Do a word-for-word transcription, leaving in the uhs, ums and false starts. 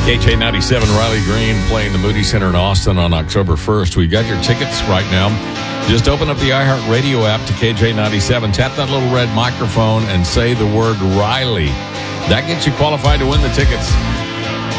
K J ninety-seven, Riley Green playing the Moody Center in Austin on October first. We got your tickets right now. Just open up the iHeartRadio app to K J ninety-seven. Tap that little red microphone and say the word Riley. That gets you qualified to win the tickets.